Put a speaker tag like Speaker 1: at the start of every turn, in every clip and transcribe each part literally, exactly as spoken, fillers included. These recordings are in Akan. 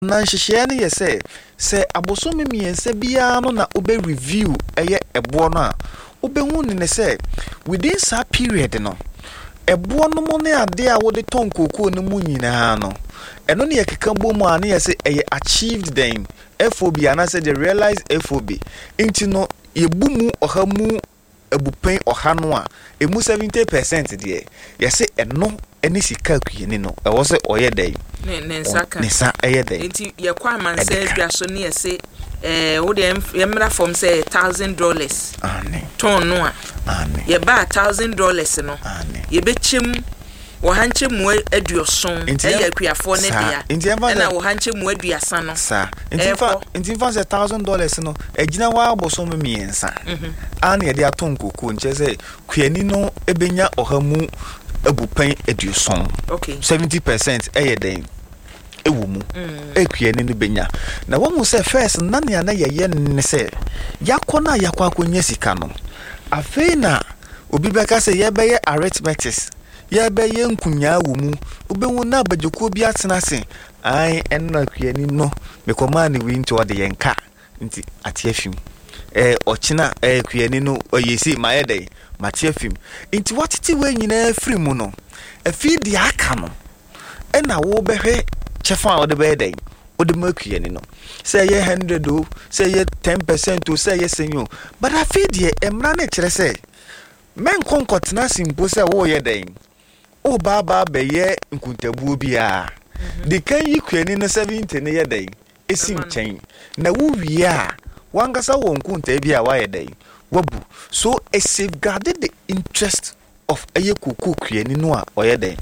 Speaker 1: na nhyehyɛ ne yɛ sɛ sɛ abosome miensa bia no na obe review ɛyɛ ɛboɔ no a obehu ne ne sɛ within that period no ɛboɔ no mo ne ade a wode ton kokoo no mu nyinaa no ɛno ne yɛkeka bɔ mu a ne yɛ sɛ ɛyɛ achieved then F O B ana sɛ the realized F O B nti no yɛbu mu ɔha mu abupen ɔha no a emu seventy percent deɛ yɛsɛ ɛno ɛne sika kuyeni no ɛwɔ sɛ ɔyɛ dɛn
Speaker 2: ne ne nsaka
Speaker 1: ne sa ɛyɛ dɛn
Speaker 2: nti yɛkɔ amansa adwa so ne yɛsɛ eh wo de yɛmra from say one thousand dollars
Speaker 1: ane
Speaker 2: ton no a
Speaker 1: ane
Speaker 2: yɛba one thousand dollars no
Speaker 1: ane
Speaker 2: yɛbɛkyem wo hanche mu aduoson ɛyɛ akuafo ne dia na wo hanche mu aduasa no
Speaker 1: sa nti fa nti fa say one thousand dollars no agina wa aboso me miensa ana yɛde aton kokoo nche sɛ kuani no ebenya ɔha mu abupen aduoson
Speaker 2: okay
Speaker 1: seventy percent ɛyɛ den ewu mu ekuani no benya na wo mu sɛ first na ne na yɛyɛ ne sɛ yakɔ na yakɔ akonya sika no afei na obi bɛka sɛ yɛbɛyɛ arithmetics yɛbɛyɛ nkunya wo mu obewu na abadwoko bi atena se ai ɛna kuani no mekɔma ne wi nti ɔde yɛnka nti ate afim eh ɔkyena eh kuani no oyesi maɛdɛ mate afim nti watete we nyina free mu no afi di aka no ɛna wo bɛhwɛ chefa ɔde bɛɛdɛ ɔde makuani no sɛ yɛ one hundred o sɛ yɛ ten percent o sɛ yɛ senyo but afi di emra na kyerɛ sɛ men konkɔtena simpo sɛ wo yɛ dɛn o baba bɛyɛ nkuntabuo bia de kan yi kuani no seventy ne yɛ dɛn esi nkyɛn na wo wie a wangasa wo nkunta bia wa yɛ dɛn wabu so a safeguarded the interest of aye kokoo kuani no a ɔyɛ dɛn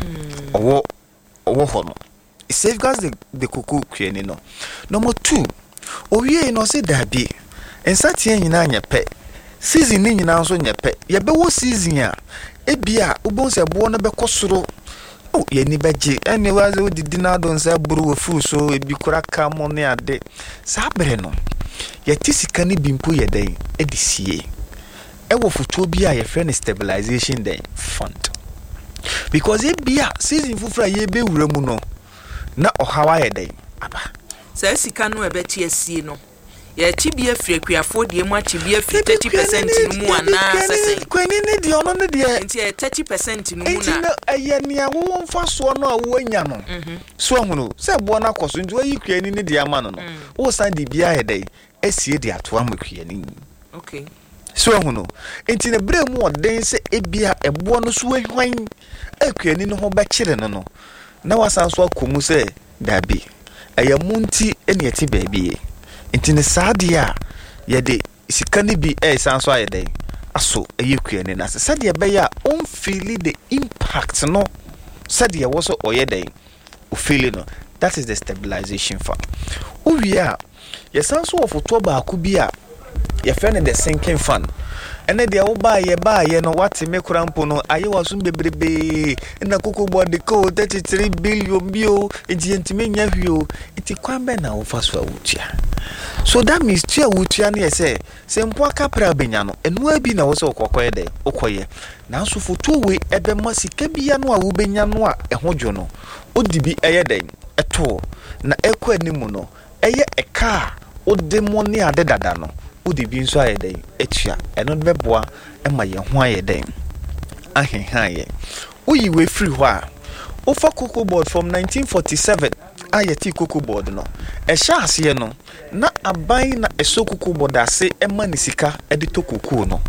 Speaker 1: ɔwɔ ɔwɔ hɔ no it safeguards the the kokoo kuani no number two owie no se dabi ensatie nyina anya pɛ season ni nyina nso nya pɛ yɛbɛwɔ season a ebia ubonse bo no bɛkɔ soro oh yɛni bɛgye ɛne waze odidi na do nsa buru wo fu so ebi kura ka mo ne ade saa bere no yɛti sika ne bimpo yɛ dɛn edisie ɛwɔ futuo bi a yɛfrɛ ne stabilization den fund because ebia season fufura yɛbɛ wura mu no na ɔhawa yɛ dɛn aba
Speaker 2: saa sika no ɛbɛti asie no ya tibia frekuafo de mu atibia fi thirty percent no mu ana sese
Speaker 1: kwani ne de ono ne de
Speaker 2: nti thirty percent no mu na
Speaker 1: nti eye nia wo mfa so no a wo anya no so ahunu se bo na koso nti wo yi kwani ne de ama no no wo san de bia he dai asie de ato ama kwani
Speaker 2: okay
Speaker 1: so ahunu nti na bre mu oden se ebia ebo no so ahwan akwani no ho ba kire no no na wasan so akomu se dabi ayamunti ene eti baabie nti ne sadia yede sika ne bi eh sanso ayede aso eyekuane na sadia be ya on feel the impact no sadia wo so oyede o feel no that is the stabilization fund owia ye sanso of October akubia ye friend the sinking fund ene de wo ba ye ba ye no wate me kurampo no aye waso bebrebe na koko body ko thirty-three billion bio enti entime nya hwio iti kwambe na wo faso awutua so that means tia wutua na say se mpo akapra benya no enu abi na wo se okokoye de okoye na so foto we ebe masika bia no a wo benya no a ehodwo no odibi eye den eto na ekwa animu no eye eka odemo ne ade dada no odibi nso aye den etua eno beboa ema ye ho aye den ahehan ye uyi we free ho a ofa cocoa board from nineteen forty-seven ayeti cocoa board no e sha ase no na aban na eso cocoa board ase ema ni sika ede to cocoa no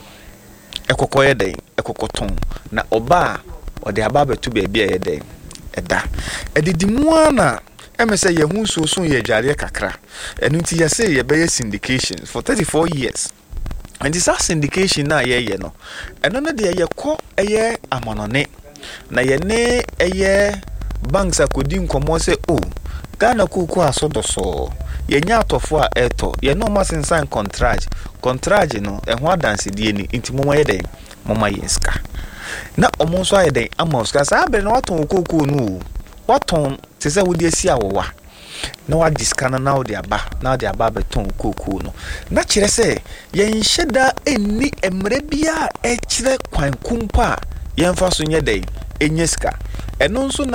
Speaker 1: ekokoye den ekokoton na oba ode aba betu be bia ye den eda edidimu na emese ye hu so so ye dware kakra enu nti ye say ye be syndication for thirty-four years and this syndication na ye ye no eno no de ye kɔ eye amanone na ye ne eye banks akodi nkomo se o Ghana kuku asodoso ye nya atofo a eto ye no ma sign contract contract no e ho adanse die ni nti mo ye den mo ma yeska na omo so aye den amoska sa abe no waton kuku no waton te se wodi asi awowa na wa diskana na odi aba na odi aba beton kuku no na kire se ye nheda eni emre bia e kire kwan kumpa ye mfa so nye den enyeska eno nso na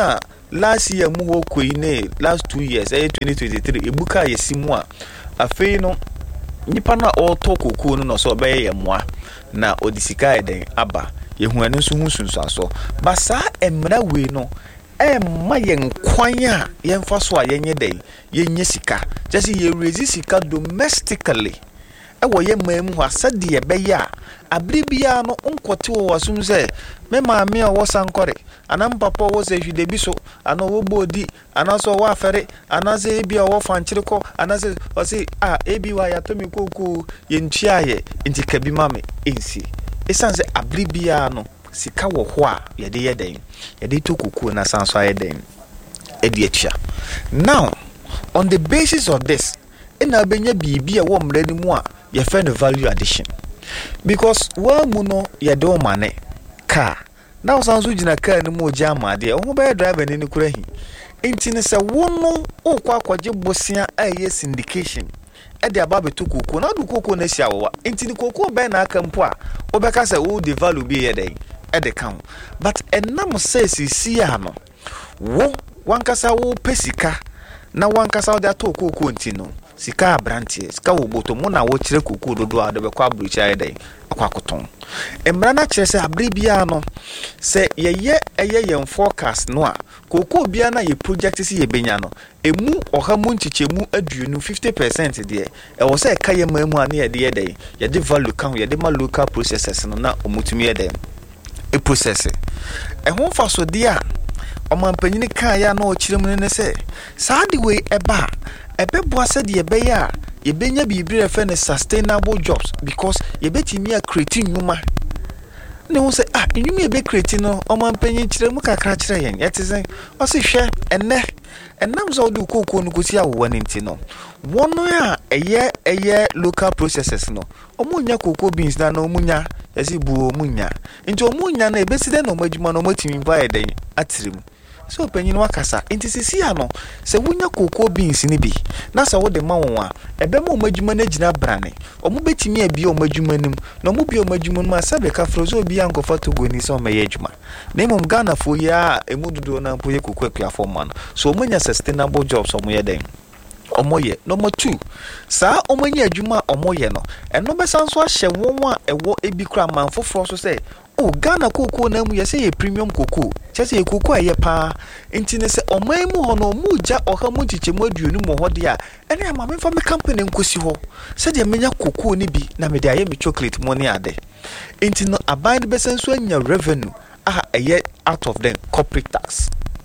Speaker 1: last year mu ho koi ne last two years eh twenty twenty-three ebuka yesimu a afei no nipa na oto kokoo no no so be ye moa na odisika eden aba yehu ane so hu sunsu aso ba sa emra we no e ma yen kwan a yen fa so a yenye den yenye sika just ye raise sika domestically e wo ye mam ho asade ye be ya abribia no onkote wo wasum se me maame a wo sankore anam papa wo se hwide bi so ana wo bodi ana so wo afere ana se ebi a wo fanchire ko ana se o se ah ebi wa ya to mi koku ye ntua ye nti kabi mame ensi esanse abribia no sika wo ho a ye de ye den ye de to koku na sanso ye den e de atua now on the basis of this ina benya bibi a wo mrani mu a ye fe no value addition because wa mu no ye de o mane car now sanso gina car ni mu jama de o be driver ni kura hi enti ne se wo no o kwa akwaje bosia aye syndication e de ababe to koko na du koko na sia wo enti ni koko be na aka mpo a obeka se wo de value be ye den e de kan but enam se sisi a no wo wankasa wo pesika na wankasa wo de to koko enti no sika abrantie sika wo boto mo na wo kire koko dodo a de be kwa abrucha ye den akwa koton emra na kire se abribia no se ye ye eye yen forecast no a koko bia na ye project si ye benya no emu oha mu nchichemu aduonu fifty percent de e wo se ka ye mamu ane ye de ye den ye de value kan ye de ma local processes no na omutumi ye den e process e ho fa so de a omampanyini kan ya na o kire mu ne se saade we eba ebeboa se de ye be ya ye benya bibire fe ne sustainable jobs because ye betimi a create nyuma ne wo se ah nyuma ye be create no omanpanyin kire mu kakra kire yen yete sen o se hwe enne ennam so do kokoo no kosi awo wani nti no wono a eye eye local processes no omunya kokoo beans na no omunya yesi bu omunya nti omunya na ebeside no madwuma no matimi mpa eden atirim so panyin wakasa enti sisi ano se wunya kokoo beans ni bi na se wo de ma won a ebe ma omadwuma na gina brane omu betimi abi omadwuma nim na omu bi omadwuma nim asabe ka frozo bi ankofa togo ni so ma ye adwuma na mum Ghana fo ya emududo na mpo ye kokoo akuafo man so omunya sustainable jobs omu ye den omoye number two sa omanya adwuma omoye no eno besanso ahye won a ewo ebi kra manfoforo so se oh Ghana kokoo na mu yese ye premium kokoo chese ye kokoo aye pa enti ne se omamu ho no mu ja oha mu chichemu aduonu mo ho de a ene ama me fa me company nkosi ho se de menya kokoo ni bi na me de aye me chocolate money ade enti no abide besanso anya revenue ah aye out of them corporate tax.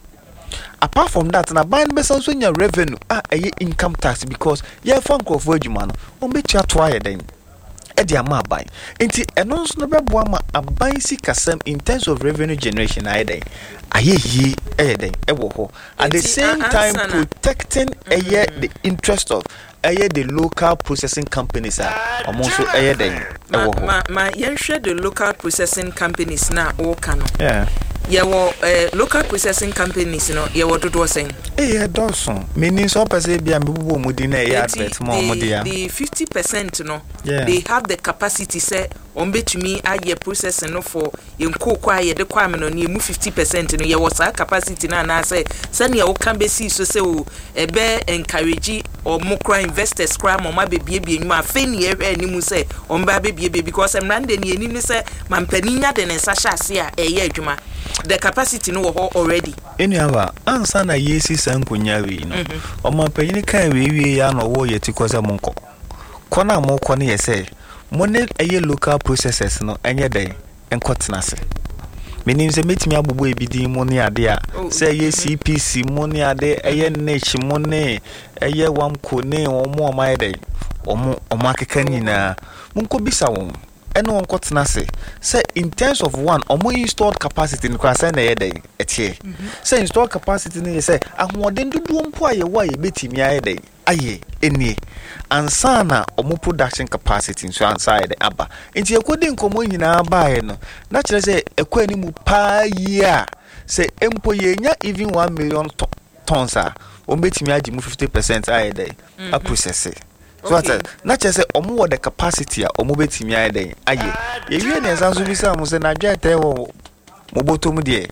Speaker 1: Apart from that, na bind besanso nya revenue ah aye income tax because ye fanko of adwuma no on be tua to aye den e dia ma ban enti eno nso no beboa ma aban si kasam in terms of revenue generation aye den aye yi aye den e wo ho at the same time protecting aye the interest of aye the local processing companies are omonso aye den e wo ho
Speaker 2: ma ma yenhwe the local processing companies na o ka no
Speaker 1: yeah
Speaker 2: yewo eh, local processing companies no yewo dodo sen
Speaker 1: eh doson meaning so person bia mbebubo mudi na e advert mo mudi ya
Speaker 2: the fifty percent no
Speaker 1: yeah.
Speaker 2: They have the capacity say on betumi aye processing no for yenkoko aye de kwa me no ne mu fifty percent no yewo sa capacity na na say sane ye wo kan be si so say o ebe encourage or mokra investors kra mo ma bebie bie nyuma afa ni ehwe animu say on ba bebie bie because emrande ne ani ni say mampani nya de ne nsa hyase a eye adwuma the capacity no wo already
Speaker 1: anyhow ansa na yesi sankonya we no omampanyini kan we wie ya no wo yeti koza monko kona mo ko ne yese mo ne eye local processes no enye den enkotenase menim se metimi abubu ebidi mo ne ade a se ye C P C mo ne ade eye nech mo ne eye wamko ne omo omai den omo omakeka nyina munko bisa won eno onkotenase say in terms of one omo installed capacity in kwasa na ye den etie say installed capacity ne say ahoden dodo mpo aye wa ye betimi aye den aye eni ansana omo production capacity so anside aba enti ekodi nkomo nyina aba ye no na kire say ekwani mu pa ya say empo ye nya even one million tons a o betimi agi mu fifty percent aye den a process so okay. Na kire say omo wo the capacity a omo betimi aye den aye ye wie ne nsanso bi say mo say na dwa te wo mo botom de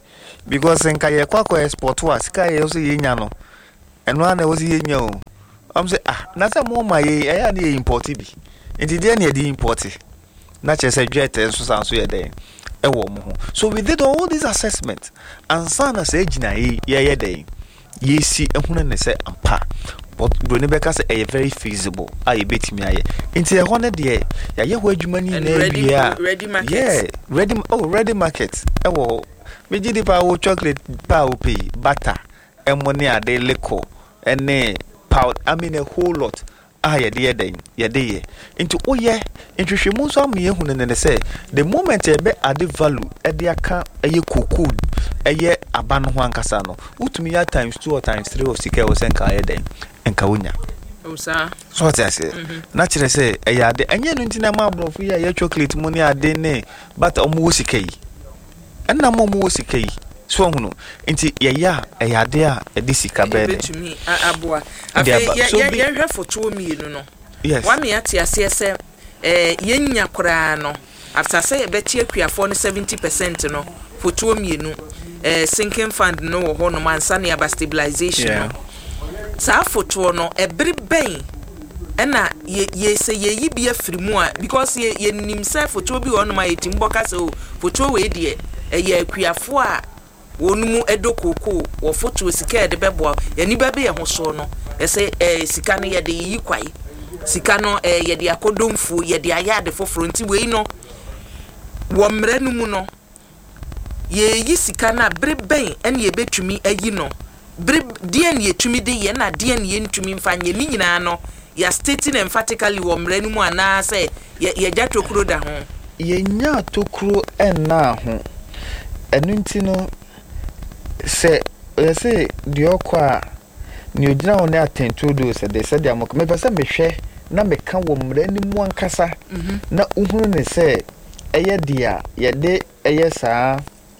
Speaker 1: because nka ye kwakọ export wa sika ye so ye nya no eno ana wo ye nya o am say ah na say mo ma ye ya na ye import bi enti de na ye di import na che say jet enso san so ye den e wo mo ho. So we did all these assessments and sana say gina ye ye den ye si ehunu ne say ampa but Broni Beka say e very feasible aye betimi aye enti e ho ne de ya ye ho adwuma ni na bia
Speaker 2: ready market.
Speaker 1: Yeah, ready oh ready market e wo me gidi pa wo chocolate pa wo pay butter e money ade liquor ene powder I mean a whole lot ah ye de den ye de ye into oh yeah intwehwemu so am ye hu ne ne say the moment e be ade value e de aka eye cocoa eye aban ho ankasa no utumi ya times two or times three of sika wo senka ye den enka wonya
Speaker 2: osa
Speaker 1: so what I say na kire say e ya de enye no ntina ma abrofu ya ye chocolate money ade ne but omo sika yi enna mo mo sika yi so hunu nti ye ya e ya de a e de sika be ne
Speaker 2: betumi aboa afi ye ye hwe foto mienu no
Speaker 1: yes
Speaker 2: wa me ate ase ese eh yenya kora no after say ye beti akuafo no seventy percent no foto mienu eh sinking fund no wo ho no mansa ne aba stabilization no sa foto no ebri ben ena ye ye say ye yi bia firimu a because ye ye nim say foto bi ho no ma yetimbo ka say foto we de eye akuafo a wonumu edokoko wo foto sika de bebo ye ni bebe ye ho so no ye say eh sika no ye de yi kwai sika no eh ye de akodomfu ye de aya de foforo nti we no wo mre no mu no ye yi sika na bre ben ene ye betumi ayi no bre die ne yetumi de ye na die ne yentumi mfanye ni nyina no ya stating emphatically wo mre no mu ana say ye jatokuro da ho
Speaker 1: ye nya tokuro enna ho enu nti no se ye se di okwa ni ogina ho na atento do se de se de amok me pese me hwe na me ka wo mre ni mu ankasa na uhunu ne se eye dia ye de eye saa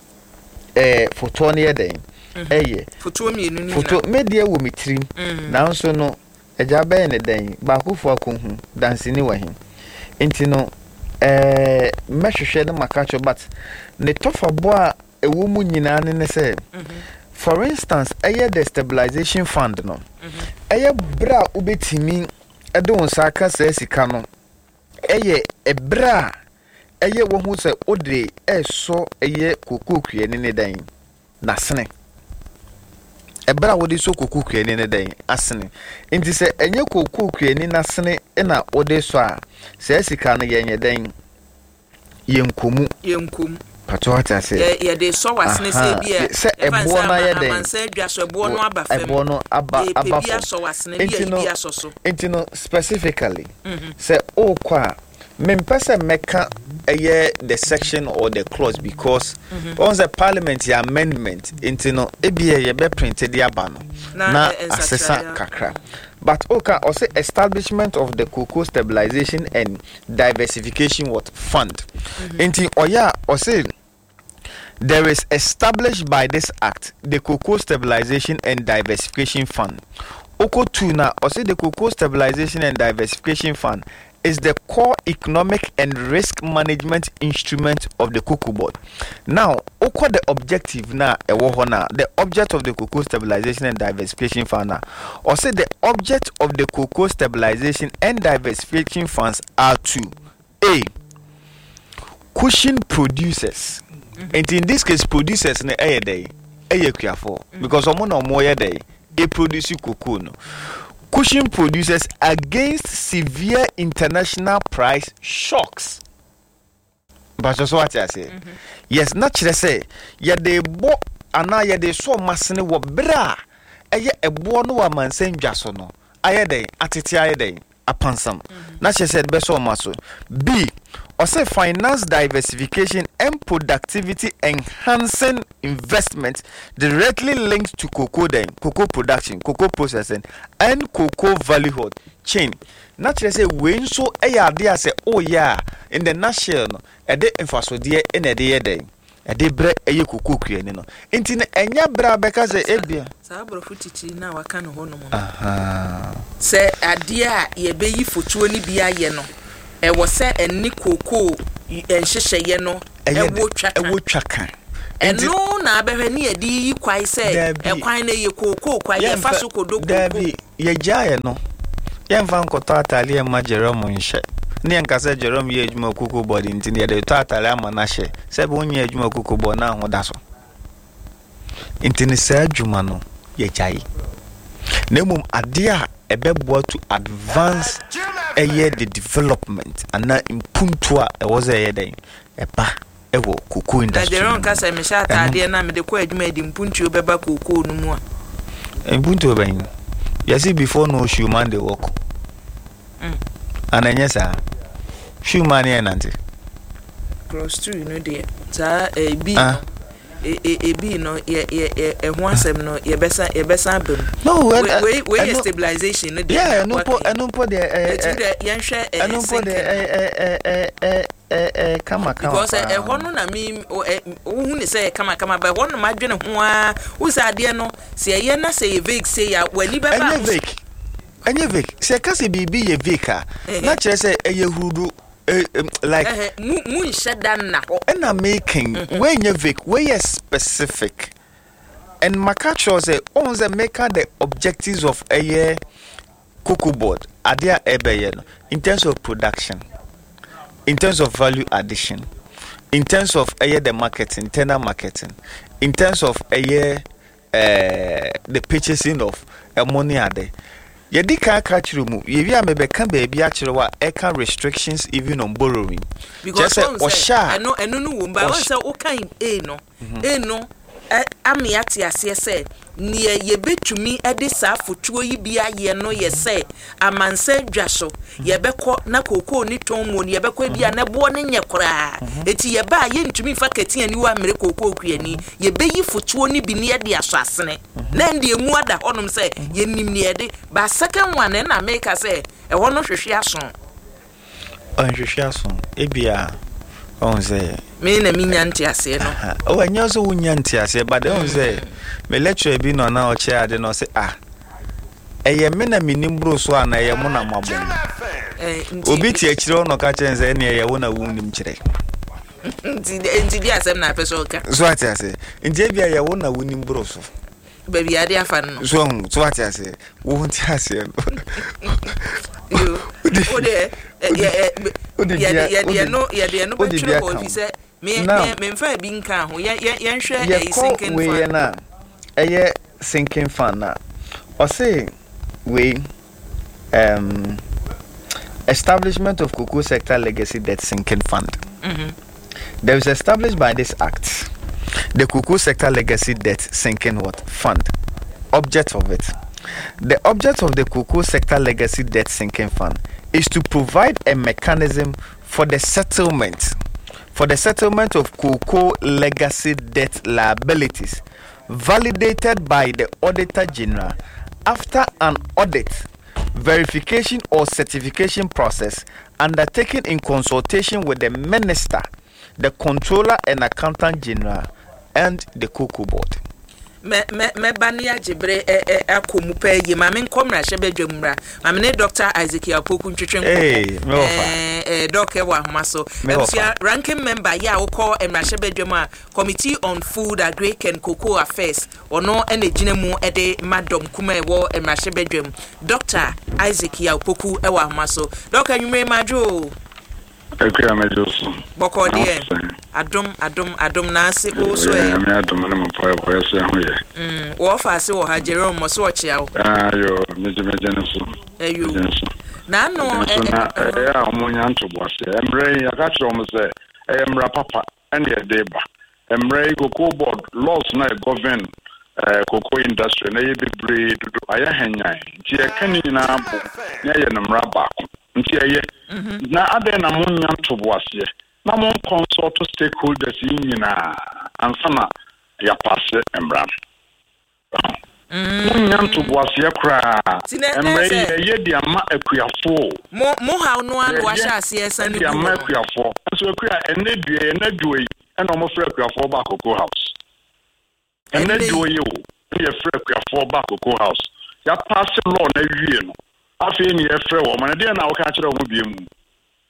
Speaker 1: eh foto ne ye den eye
Speaker 2: foto mienu ni
Speaker 1: foto media wo mitrim na nso no eja be ne den ba kufu akonhu danse ni wa hin enti no eh mehwehwe ne makacho but ne tofa bo a ewo mu nyina ne ne se for instance eye the stabilization fund no eye bra ubetimi ede won saka sa sika no eye ebra eye wo hu se ode eso eye kokokue ne ne dan na sene ebra wo de so kokokue ne ne dan asene enti se enye kokokue ne na sene na ode so a sa sika no ye nye dan yenkomu
Speaker 2: yenkomu
Speaker 1: pato ata se
Speaker 2: ye ye de so wasene se bia
Speaker 1: se ebo na ye den
Speaker 2: man se dwa so ebo no aba fam
Speaker 1: ebo no aba aba
Speaker 2: bia so wasene bia bia so so
Speaker 1: enti no specifically se o kwa mempese meka eye the section or the clause because once the parliament ya amendment enti no ebia ye be printed the abano na assessor kakra but okay also establishment of the cocoa stabilization and diversification what fund enti oya also there is established by this act the cocoa stabilization and diversification fund oko two na also the cocoa stabilization and diversification fund is the core economic and risk management instrument of the Cocoa Board. Now, oko the objective na ewo ho na the object of the Cocoa Stabilization and Diversification Fund na or say the object of the Cocoa Stabilization and Diversification Funds are to A, cushion producers. Mm-hmm. And in this case producers na eye dey eye kuafo because omo na omo ye dey e produce cocoa no cushion producers against severe international price shocks. But so what I say, mm-hmm. Yes, naturally say, ya de bo ana ya de so masne wo bra, eye ebo no wa mansen dwaso no, aye den atete aye den apansam. Naturally said be so maso. B, or say finance diversification and productivity enhancing investment directly linked to cocoa den, cocoa production, cocoa processing, and cocoa value hold chain. Naturally say when so a idea say oh yeah in the national a de infrastructure in a day day a de bre a cocoa creating no inti enya bra beka say ebia
Speaker 2: sa bro futiti na waka no ho no mo aha say adea ye be yi fotuo ni bia ye no e wo se eni cocoa enhyehyeye no e wo twaka
Speaker 1: e wo twaka
Speaker 2: eno na abehwe ne yedi yi kwai say e kwan na ye koko kwai ye fa so kodo koko
Speaker 1: Dabi ye jaye no ye mfa nkoto atale e ma Jerome nhye ne nka say Jerome ye adwuma koko body ntin ye de to atale ama na hye se be onye adwuma koko bo na ho da so ntin se adwuma no ye jaye nemum ade a ebeboa to advance eye the development and na impuntu a e was eye den eba ewo koko industry
Speaker 2: Jerome ka say me sha ade na me de ko adwuma di impuntu obeba koko no mu a
Speaker 1: impuntu ben you see before no shoe man dey work
Speaker 2: mm
Speaker 1: and anya sa shoe man here nante
Speaker 2: cross through no dey ta e bi e e bi no ye ye e ho asem no ye besa ye besa bam
Speaker 1: no
Speaker 2: we we stabilization no dey
Speaker 1: yeah no po no po de eh
Speaker 2: eh ye hwe
Speaker 1: no po de eh eh eh eh eh eh kama kama
Speaker 2: because eh ho no na mi hu ni say kama kama ba ho no ma dwene ho a wo sa ade no se ye na say vague say ya wani ba ba
Speaker 1: anye vague anye vague se ka se bibi ye vague a na kire say eye hudu Uh, um, like
Speaker 2: eh mu mu shedan na ho
Speaker 1: and I'm making when you vague where you specific and Makacho say on the maker the objectives of a year cocoa board are there in terms of production, in terms of value addition, in terms of a year the marketing, internal marketing, in terms of a year uh, the purchasing of uh, money are there. Yedi ka catch room ye wi amebe kan baby actually wa e can restrictions even on borrowing
Speaker 2: because I know eno no wo ba won say o kan e no e no ame ate ase say ne ye betumi e de sa fotuo yi bia ye no ye say amansa dwaso ye beko na koko ni ton mo ye beko bia na bo ne nye kora eti ye ba ye ntumi fa kati ani wa mere koko okuani ye beyi fotuo ni bi ne ye de aso asene na ndi emu ada honom say ye nim ne ye de ba second one na make say e ho no hwehwe aso
Speaker 1: on hwehwe aso e bia on say
Speaker 2: me na mi nyanti ase no
Speaker 1: o anya so wunya nti ase but on say me lecture bi no na o che ade no say ah eye me na minim bro so ana eye mo na mabon eh obi ti akire no ka chen say ne eye wo na wunim kire
Speaker 2: nti nti di asem na peso ka
Speaker 1: so ati ase nti bia eye wo na wunim bro so
Speaker 2: baby ade afa no
Speaker 1: so so ati ase wo nti ase
Speaker 2: yo ode ya ya ya no ya ya no betwe ko fi say me me me mfa bi nka ho ye ye nhwe e sinking
Speaker 1: fan we na eye sinking fan na o say we um establishment of cocoa sector legacy debt sinking fund. Mm-hmm. There is established by this act the cocoa sector legacy debt sinking what fund. Object of it, the object of the cocoa sector legacy debt sinking fund is to provide a mechanism for the settlement for the settlement of cocoa legacy debt liabilities validated by the Auditor General after an audit, verification or certification process undertaken in consultation with the Minister, the Controller and Accountant General and the Cocoa Board.
Speaker 2: me me me bania jibre e e akomu pa yi ma me nkomra hye badwamra ma me ne Doctor Isaac Yapoku ntwetwen
Speaker 1: ko
Speaker 2: eh eh doc e wa homa so emsia ranking member ya wokọ emra hye badwam a Committee on Food, Agric and Cocoa Affairs ono ene gina mu e de madam kuma e wo emra hye badwam Doctor Isaac Yapoku e wa homa so doc anwumre majo
Speaker 3: Ekya mejoso
Speaker 2: boko de adom adom adom na ase o so e
Speaker 3: me adom na mo pa ko yese ho ye
Speaker 2: mm wo fa ase wo ha Jerome mo so chia wo
Speaker 3: ah yo meje meje no so
Speaker 2: ayo na no
Speaker 3: e e a mo nya ntobo ase emre ya ka kire mo se e emra papa ene e deba emre Cocoa Board laws na govern eh cocoa industry na ye bebre dudu aya hanyan ti e kan ni na bo nya ye no mra ba nti eye na ade na munya ntobo ase na mon consult stakeholders nyina ansana ya passe embra munya ntobo ase kra emre ye di ama akuafo
Speaker 2: mo mo ha no anu wa sha ase esa ni
Speaker 3: di ama akuafo so akua ene due ene due ena mo frɛ akuafo ba Cocoa House ene due yo ye frɛ akuafo ba Cocoa House ya passe law na wie no afi ni e frɛ wo man de na wo ka kire wo biem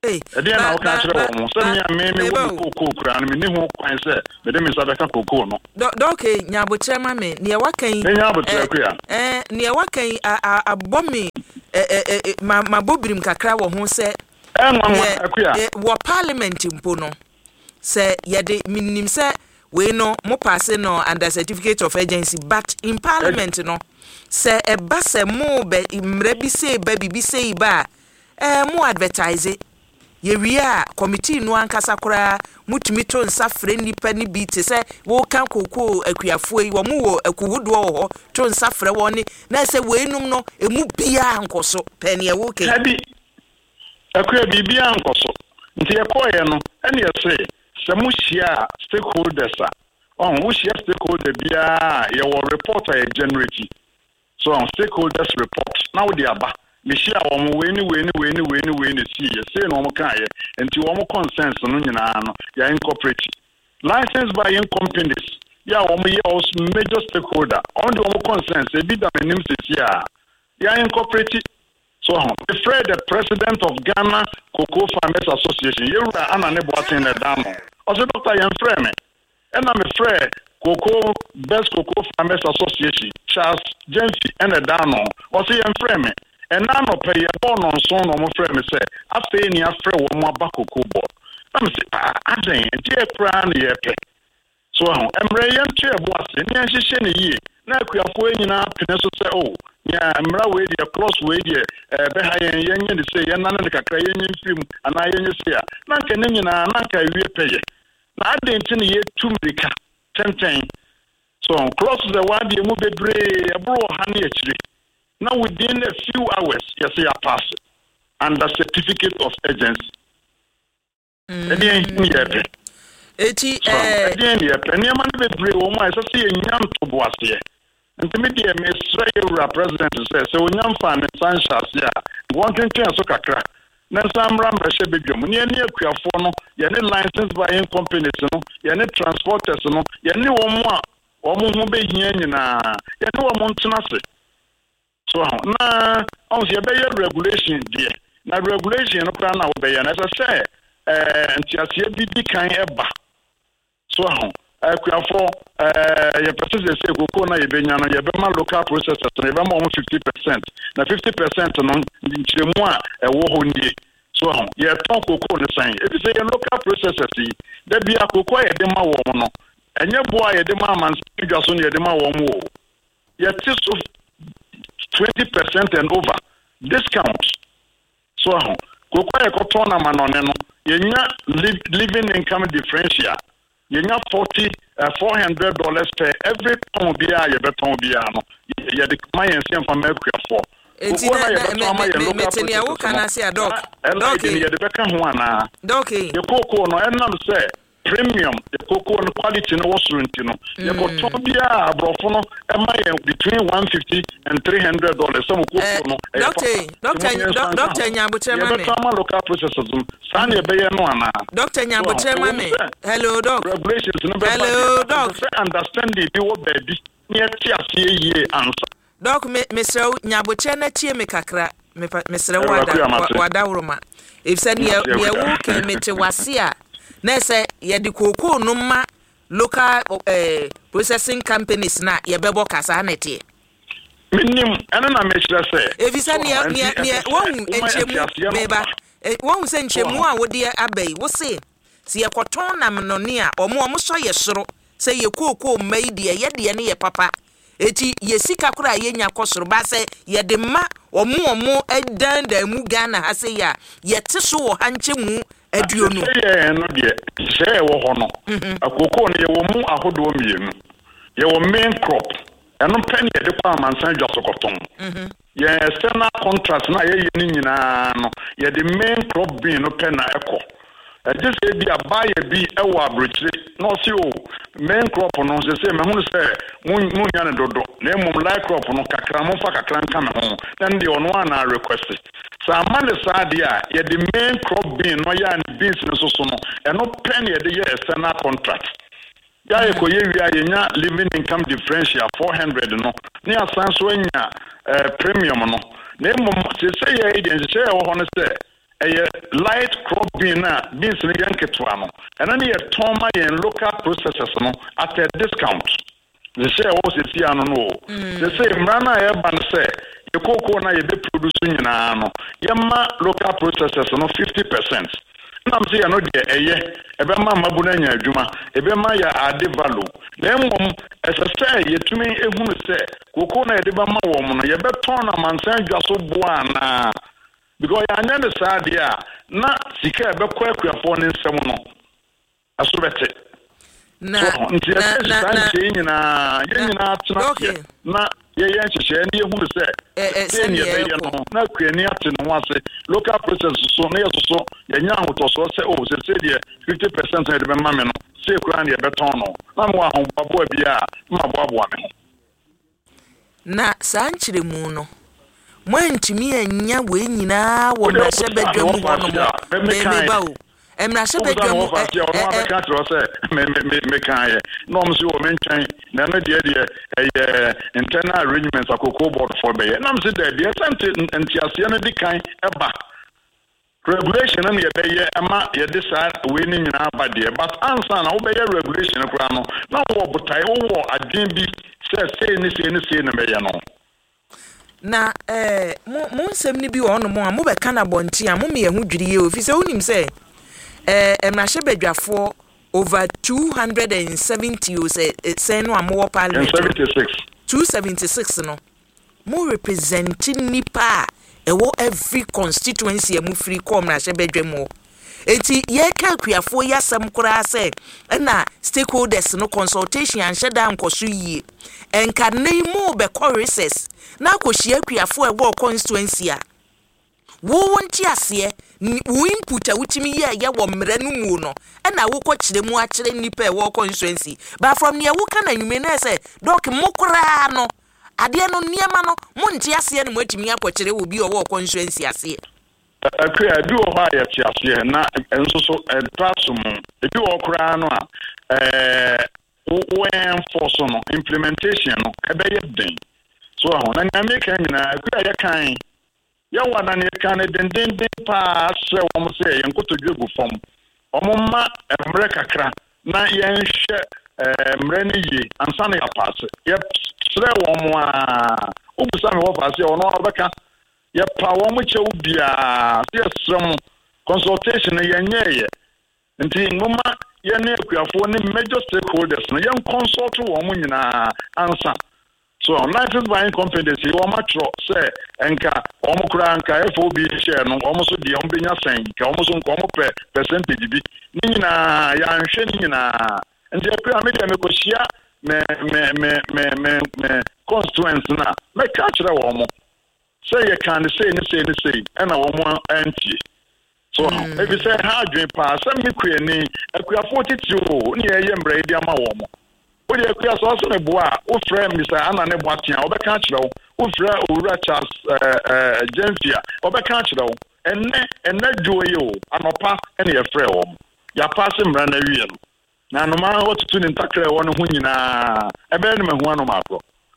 Speaker 2: eh
Speaker 3: e dey na o ka kire wo mo se me me me wo koko kura no me ni ho kwan se me de me sa beka koko no
Speaker 2: do okay nyabo chema me ne wakan
Speaker 3: ne nyabo trakua
Speaker 2: eh ne wakan abomi eh eh ma mabobirim kakra wo ho se
Speaker 3: eh nwa akua
Speaker 2: wo parliament mpo no se ye de minim se we no mo pass no under certificate of agency but in parliament no se e ba se mo be imre bi se ba bibi se ba eh mo advertise ye wia committee no ankasa kora mutumi to nsa frɛ nipa ni bi te se wo kan kokoo akuafo yi wo mo wo akuhudo ho to nsa frɛ woni na se we num no emu bia ankoso pe ne wo ke
Speaker 3: abi akua bibia ankoso nti ye koye no ene ye se se mo hia stakeholders a on wo hia stakeholder bia ye wo report a generate so on stakeholders report now they aba me share wo mo we ni we ni we ni we ni we ni see ye say no mo kan ye enti wo mo consent no nyina no ya incorporate licensed by in companies ya wo mo ye also major stakeholder on the wo consent e bi da menim se ya ya incorporate so the Fred, the president of Ghana Cocoa Farmers Association you are ana ne boatin na damo also Doctor Yan Freme and I'm a Fred Cocoa Best Cocoa Farmers Association Charles Jensi and a dano also Yan Freme and now no pay a born on son or frame say after any after one more cocoa board I'm say I think dear crown ye pay so I'm rayan chair boss and yan shisheni ye na kuafo nyina pene so say oh ya mra we dey cross we dey eh be ha yen yen dey say yen nan kakra yen film ana yen say na nka ne nyina na nka wie peye na adenti ne ye tumrika tenten so cross the one dey mu bebre abro ha na akire now within a few hours you see a pass under certificate of agency mm. e dey here
Speaker 2: eti eh
Speaker 3: e dey here any man bebre wo ma so say nyam to boase intermediate Mister President says so nyam fa ne sanshas ya wanting to so kakra na samra mbrahye bedwam ne ne akuafo no ye ne licensed by in companies no ye ne transporters no ye ne wo mo a wo mo ho behia nyina ye ne wo mo ntena se so na on se be regulation die na regulation no plan na wo be ya na say eh ntiasie bi di kan eba so akuafo eh ye process say koko na ye benya no ye be ma local processors no ye be ma fifty percent na fifty percent no nchiremu a e wo ho ndie so ye ton koko ne san e bi say ye local processors da bia koko ye de ma wo no enye bo a ye de ma man dwa so ne ye de ma wo mo ye ti so twenty percent and over discount so koko ye ko ton na manone no ye nya living income differential you have forty uh, four hundred dollars per every pound bia you beton bia no you the clients from America for
Speaker 2: enti na me metenia wo kana se doc doc
Speaker 3: you the beka ho ana
Speaker 2: doc
Speaker 3: the cocoa no enam say premium the cocoa no quality no was rent no you go to bia abrofo no e ma between one fifty and three hundred dollars some cocoa no
Speaker 2: doctor doctor doctor nyabotre ma me
Speaker 3: you local processors san e be ye no ana
Speaker 2: doctor nyabotre ma me hello doc
Speaker 3: regulations no be
Speaker 2: hello doc
Speaker 3: understanding bi wo baby near tiasie ye answer
Speaker 2: doc me mesrɛ nyabotre na tie me kakra me mesrɛ wada wada woroma if said ye ye wo ke mete wase a na say ye de koko no ma local eh processing companies na ye bebo kasa na tie
Speaker 3: minim ana na me kira say
Speaker 2: if said ne ne won enchemu meba won se enchemu a wo de abai wo se se ye koton na menone a omo omo so ye soro se ye koko mai de ye de ne ye papa eti ye sika kura ye nya kosoro ba se ye de ma omo omo edan da mu Ghana ha se ya ye te so wo hanchemu aduonu
Speaker 3: ye no de se wo ho no akoko no ye wo mu ahodo mienu ye wo main crop eno pen ye de kwa mansan dwasokoton ye external contract na ye ye ni nyina no ye de main crop bean no pen na eko e just e bi abaye bi e wo abrochire no si o main crop no se se me hu se mun mun nya ne dodo na mum light crop no kakra mo fa kakra nka me ho then the ono ana request sa male sa dia ye the main crop bean no ya ni beans no so so no e no pen ye de ye external contract ya e ko ye wi a ye nya living income differential four hundred no ni asan so nya premium no na mum se se ye agency se wo ho no se a light crop bean beans in the Yanketwano, and then you toma and local processors no, at a discount. The share was a Siano. The same Rana Eban say, the cocoa na you be producing in ano, Yama local processors no fifty percent. I'm saying, I know the air, a Bama Mabunanya Juma, a Bema ya ade value. Then, as I say, you to me, if you say, cocoa na the Bama woman, you better turn a man saying just so buana. Because I never said, yeah, not Sika, but quite a phone in someone. I saw it.
Speaker 2: Na,
Speaker 3: na, na, yeah, yeah, she and you who say, eh, no, Queenia to one say, local process so near so, the young would also say, oh, they said, yeah, fifty percent of the mamma, say, Granny, a betono. I'm one, Babu, yeah, my Bob one.
Speaker 2: Na, Sanchi Muno. When to me and ya win now, when I said, bedroom, maybe bow. And I said, bedroom, I
Speaker 3: can't say, make I, no, Monsieur mention, never did a internal arrangements of cocoa board for me. And I'm saying, there are something and Tiasiana decline ever. Regulation and your Emma, you decide winning in our body, but answer and obey a regulation of Grano. Now, what I owe, I didn't be said, say anything, anything, and
Speaker 2: na eh mo mo nsem ni bi wo no mo a mo be kana bonti a mo me ehu dwiri ye ofi se unim se eh emrahye badwafo over two hundred seventy o se se no amwo parliament
Speaker 3: seventy-six
Speaker 2: two seventy-six no mo representing nipa e wo every constituency amu free come emrahye badwamo eti ye ka kuafo yasam kura se na stakeholders no consultation and sheda nkoso yi enka nei mo be choruses na akohia kuafo e wo constituency a wo wonti ase wo input a wutimi ye ye wo mra no mu no na wo ko kire mu a kire nipa e wo constituency but from near wo kana nwume na se doc mo kura no ade no niema no mo nti ase no mo atimi akokire wo bi o wo constituency ase
Speaker 3: akwe adu o ha ya tiase na enso so transum ebi o kura no a eh wo enforce no implementation no ebe ye den so ahụ na nyame kan nyina akwa ya kan ya wana ne kan den den den pa se wo mo se ye nkotodwe gu fom omumma emre kakra na ye nhwe emre ne yi ansa na ya pass ye sre wo mo a obusa me wo pass ye ono obeka ye pa wo mo che ubia se srem consultation ye nyeye nti ngoma ye ne akuafo ne major stakeholders no ye consult wo mo nyina ansa. So, license buying companies, you are much say, Enka, Omokra, Enka, F O B share, no, almost the Ombinia saying, almost on common percentage. Nina, Yan Shenina, and the pyramid and Mekosia, me, me, me, me, me, me, constituents now, make catch the woman. Say you can't say, and say, and say, and a woman empty. So, if you say, how do you pass, some you create, a queer forty-two, near Yembradia Mawomo. We are clear so also boa o friend Mister Anna ne boatia obeka kire o frɛ Owura Charles eh Jenfia obeka kire o enne enne joye o anopa ene ye frɛ o ya pass mra na wie no na no ma otutu ni ntakra wo no ho nyina ebe ne mahu ano makro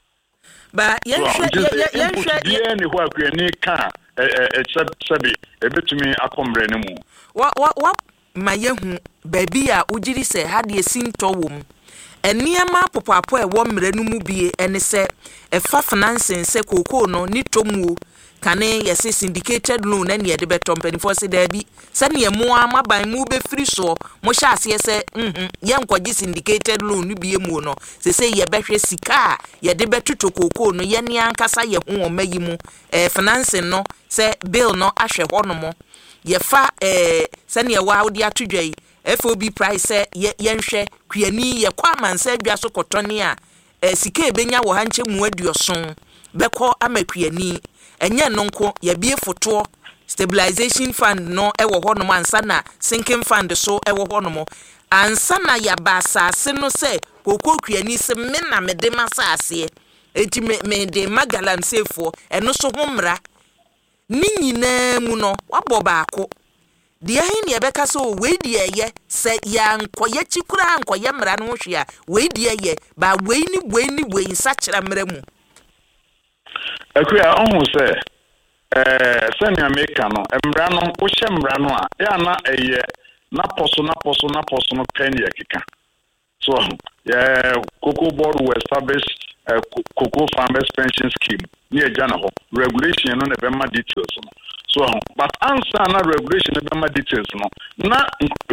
Speaker 2: ba yen hwɛ yen hwɛ
Speaker 3: ye ne ho akwani ka eh sebi ebetumi akombre ne mu
Speaker 2: wa wa ma yehu baby a ugiri se ha de sinto wom eniema popapo e wo mre no mu bie ene se e fa financing se kokoo no ni tomu kane yesi syndicated loan na ne de betom penifo se da bi se ne mu amaban mu be free so mo sha ase se mhm ye nkwaji syndicated loan no bie mu no se se ye behwe sika ye de betoto kokoo no ye ne ankasa ye ho o mayi mu e financing no se bill no ahwe ho no mo ye fa eh se ne wa odi atodwai F O B price ye yenhwe kuani ye kwa mansa adwa so kotone a sika ebenya wo hanche mu aduoson beko amakuani enye nonko ye bie foto stabilization fund no e wo hono ansa na sinking fund so e wo hono mo ansa na ya ba asase no se kokko kuani se me na me de masase enti me me de magalam sefo eno so homra ni nyina mu no wabo baako dia hin ye beka so we dia ye se ya nkoye chikura nkoye mra no hwea we dia ye ba we ni we ni we nsa kira mra mu
Speaker 3: akua ohun se eh send America no mmra no wo hye mmra no a ya na eye na poso na poso na poso no pen ye keka so yeah cocoa board will establish a cocoa farmers pension scheme near Janaho regulation no be ma details no so but answer na regulation be ma details no na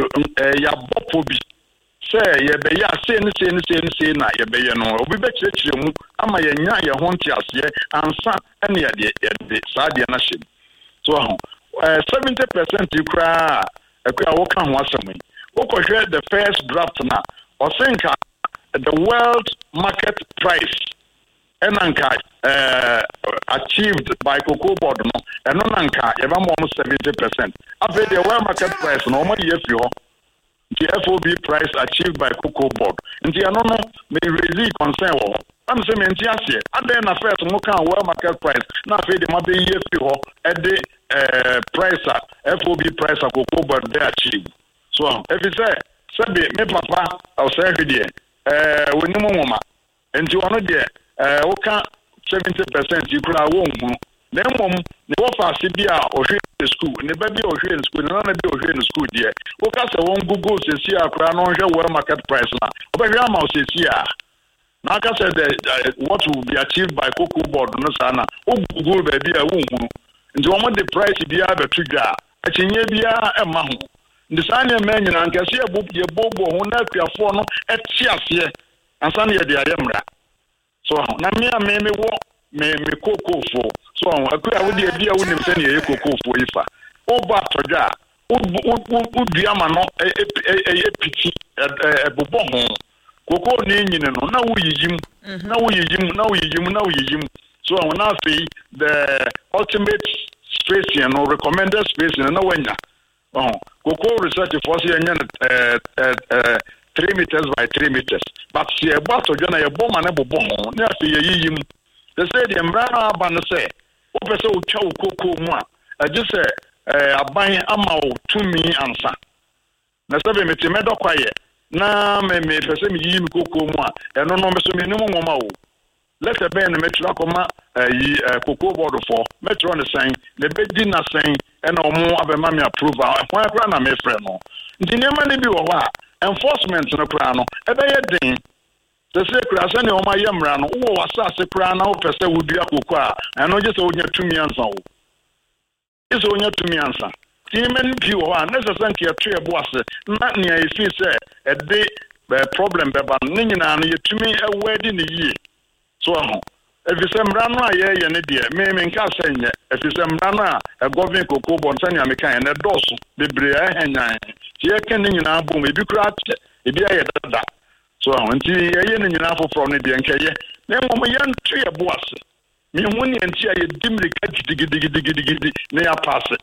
Speaker 3: ya bopo bi say ye be ya say ni say ni say ni say na ye be ye no obi be chire mu ama ye nya ye ho ntiase ansa ene ye de saa de na hye so seventy percent ikra akwa wo kan ho asem wo ko hwe the first draft na o think the world market price enanka uh, achieved by cocoa board no eno nanka ye ba mo seventy percent after the world market price no mo ye fi ho the F O B price achieved by cocoa board nti eno no me raise concern wo am say me nti ase ade na first mo kan world market price na after the ma be ye fi ho e de uh, price F O B price cocoa board be achieve so if you say sabi me papa o say here eh woni mo nwoma enti wono de eh wo ka seventy percent ikura wo nhu na mmom ne wo fa se bia o hwe school ne ba bia o hwe school na na bia o hwe school de wo ka se won google se si akura no hwe world market price na o ba hwe ama o se si a na ka se the uh, what will be achieved by cocoa board no sana o google ba bia wo nhu nti wo mo de price bia ba tudwa a chenye bia e ma ho ndisane men nyina nkase ye bobo ho na akuafo no eti ase ansane ye de ayemra so na me me me wo me me kokofo so akua wo de bia wo nim se ne ye kokofo ifa o ba toja o o dua ma no e piti e bobo ho koko ne nyine no na wo yiyim na wo yiyim na wo yiyim na wo yiyim so na say the ultimate space you know recommended space na wanya oh cocoa research for say uh, uh, uh, three meters by three meters but see about to join a bomb and a bomb na say yiyim they say the embrana ban say o pese o twa cocoa mu a just say aban ama o tumi ansa na sabe me temedo kwaye na me me pese me yiyim cocoa mu a eno no me so me nimu ngoma o let the ben metro akoma yi cocoa board for metro ne sign le bedi na sign and omo abema me approval why kra na me frɛ no nti nema ne bi wo ho a enforcement no kra no e be ye den se se kra se ne o ma yemra no wo wasase kra na wo pese wo dua koko a eno je se onya tumi ansa wo is onya tumi ansa ti men bi wo a na se se nke eto ebo ase na ne afi se e de problem be ba ne nyina no ye tumi e wedi ne yie so ho efisem rano aye ye ne de me me nka senye efisem rano a government cocoa board sanya me kan ne doso bebre ahanyan ti ye ken nyina bom ebi kura che ebi aye dada so nti ye ne nyina foforo ne de nkaye na mom ye ntu ye boase me hu ne nti aye dimri ka gidigidigidigidi ne ya passe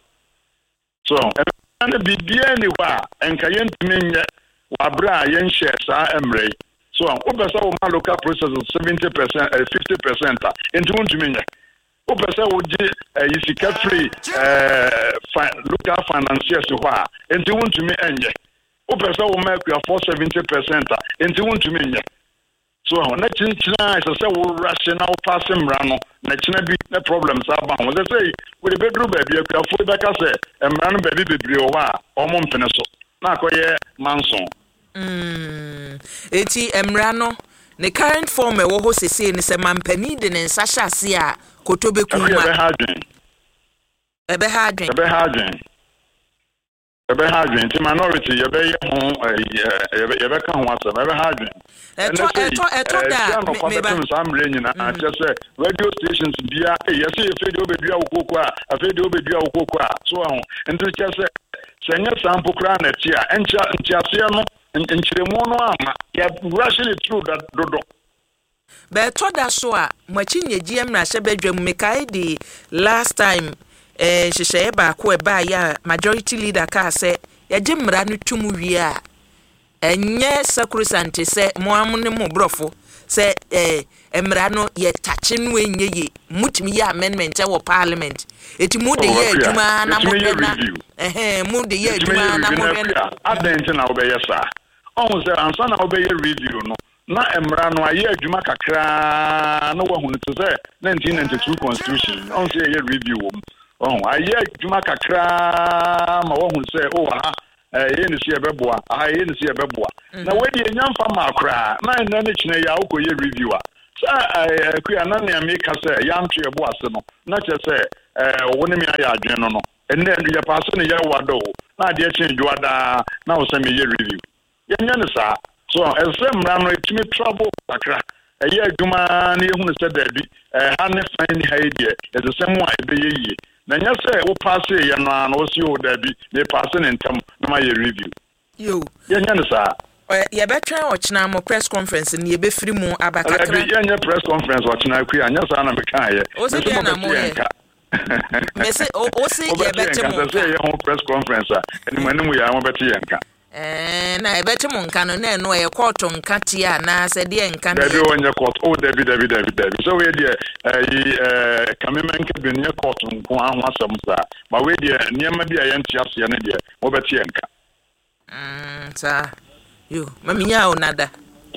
Speaker 3: so e na bibia ni wa enkaye ntmenye wa bra ye nhye sa emre so o pesa o ma local process seventy percent uh, fifty percent into untuminya o pesa o di isika free eh local financiers ho a into untumi enye o pesa o ma kwa for seventy percent into untuminya so na chinchina is say wo rational passing rano na china bi na problems aba ho they say we the bedroom baby kwa for be ka say emra no baby bebre o ha o mo mpene so na akoye manson
Speaker 2: Mm. Eti emrano ne current form e wo ho sese ne se mampani de ne nsa hyase a kotobe kuma
Speaker 3: ebe ha adwen
Speaker 2: ebe ha adwen
Speaker 3: ebe ha adwen ebe ha adwen ti minority ye be ye ho ye be ka ho asem ebe ha adwen
Speaker 2: eto eto eto da
Speaker 3: me ba samre nyina a che se radio stations bia ye se ye fe de obedua okoko a afi de obedua okoko a so ho nti che se senye sample kra na ti a encha ntiase no nchiremu no ama ya rushing through that dodo
Speaker 2: be to da so a machi nyeji emra hye badwam mekai di last time eh hye ba ko e ba ya majority leader ka se ya jemra no tumu wi a enye sakrosante se mo amne mo brofo se eh emra no ye tache no enye ye mutimi ya amendment e wo parliament eti mu de ye adwuma na mo na eh mu de ye adwuma na mo na
Speaker 3: adent na obeyesa on se ansa na obeye review no na emra no aye adwuma kakra na wo hu no se nineteen ninety-two constitution on se ye review oh aye adwuma kakra ma wo hu se o ha eh ye ni se ebeboa ah ye ni se ebeboa na we di enyamfa ma kra na na ne chine ya ukoye reviewer sa eh kuya na ne ameka se ya mtwe ebo ase no na che se eh wo ne mi aya adwen no no enne ndu ya paso ne ya wado na de chen juada na wo se me ye review ye nya ne sa so esem na no etimi trouble kakra eye adwuma na ye hu ne se dabi eh ha ne fan ha ye de esem a ebe ye yi na nya se wo pass ye no na wo si o dabi me pass ne ntam na ma ye review
Speaker 2: yo
Speaker 3: ye nya ne sa
Speaker 2: ye betwa ochina mo press conference ni ye be free mu abakakra
Speaker 3: ye nya press conference ochina ku anya sa na me kan ye
Speaker 2: o se dia na mo ye me se o o se ye betwa mo
Speaker 3: se ye ho press conference a eni mo enimu ya mo betwa ye nka
Speaker 2: eh na ye betwa mo nka no na no ye court nka ti a na se de nka na
Speaker 3: David onye court o David David David David so we dey eh eh kamemen ke bi nye court nko ahụ asem sa ma we dey niam bi a ye ntia se ne dey mo betwa ye nka
Speaker 2: mm sa yo maminya onada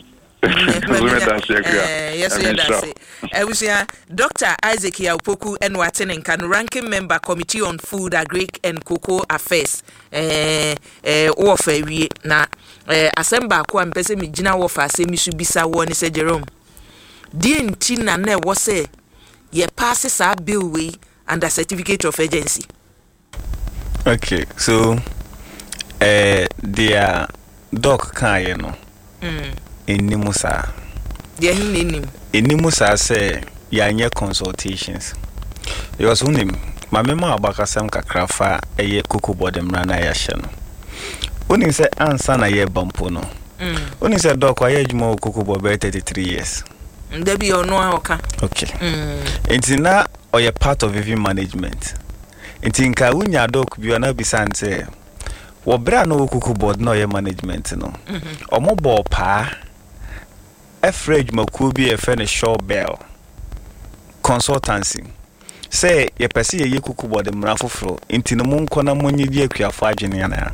Speaker 3: eh
Speaker 2: yes we that's it eh we say Doctor Isaac Yapoku Enwatenen kan ranking member committee on food agric and cocoa affairs eh eh wo fa wie na eh asemba ko ampese me gina wo fa asemi su bisa wo ne se Jerome die nti na na wo se ye pass sa bill we under certificate of agency.
Speaker 1: Okay, so eh dia doc kan ye no
Speaker 2: mm
Speaker 1: enimu sa
Speaker 2: dia hin enim
Speaker 1: enimu sa say yanye consultations because unim mamema abakasam kakrafa eye kuku bodem rana ya hye no unim say ansa na ye bampo no
Speaker 2: mm
Speaker 1: unim say doc aye adwuma kuku bo be thirty-three years
Speaker 2: ndabi ono ahoka
Speaker 1: okay
Speaker 2: mm
Speaker 1: intina oye part of every management intinka unya doc bi ona bisante wo bra no kuku board no ye management no omo bo pa afraid makuo bi e fe ne show bell consultancy say ye pese ye kuku board mra foforo intino mu nko na monyi di akuafo agene na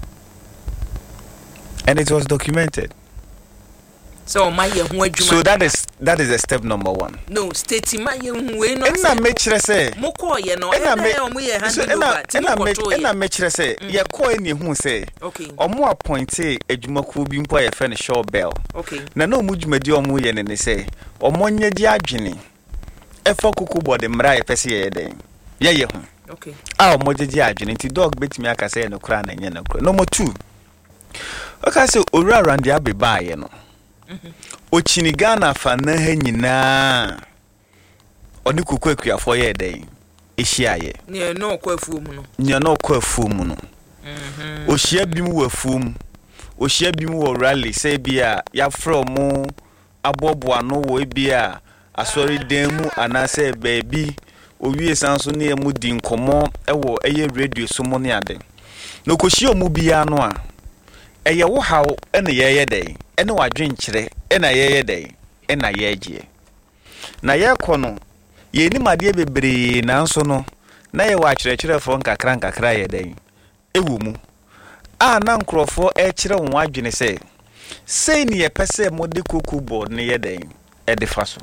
Speaker 1: and it was documented.
Speaker 2: So my ye hu adwuma
Speaker 1: So that is that is a step number one.
Speaker 2: No state my ye hu we no
Speaker 1: na me kire say
Speaker 2: mo ko ye no
Speaker 1: na me
Speaker 2: omo ye hand
Speaker 1: so
Speaker 2: over
Speaker 1: na me na me kire say ye ko eni hu say
Speaker 2: okay
Speaker 1: omo appointe adwumakuo bi mpo ye fe ne show bell
Speaker 2: okay
Speaker 1: na na omo dwumadi omo ye ne ne say omo nya di adwene efo kuku body mra ye pese ye den ye ye hu
Speaker 2: okay
Speaker 1: ah omo di adwene ti dog betimi aka say no kra na nya no kra number two okay say owura around the abeba ye no ochini Ghana fa na ha nyina oni kuku akuafo ye den ehia ye
Speaker 2: ne no kwafu mu no
Speaker 1: nya no kwafu mu no
Speaker 2: mhm
Speaker 1: ohia bi mu wafu mu ohia bi mu wo rally say bia ya from mu aboboa no wo bia asori den mu anase baby owie sanso ne mu di nkomo ewo eye radio so mu ne ade no kohia mu bia no a eye wo haw ene ye ye den ene wadwenkyere ena ye ye den ena ye agye na ye kono ye ni made bebre nanso no na ye wa kyerɛkyerɛfo nkakra nkakra ye den ewu mu a na nkrofo e kyerɛ won adwene sɛ sei ne ye pese mode kuku board ne ye den e de faso